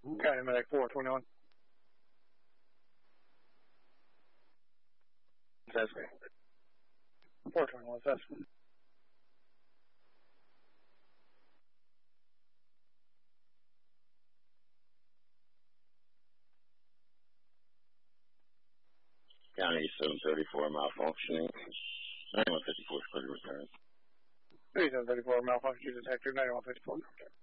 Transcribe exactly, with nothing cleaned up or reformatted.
County Medic four twenty-one. Assessment. four twenty-one assessment. County seven thirty-four malfunctioning. ninety-one fifty-four is clear to return. thirty-seven thirty-four malfunction detected, ninety-one fifty-four.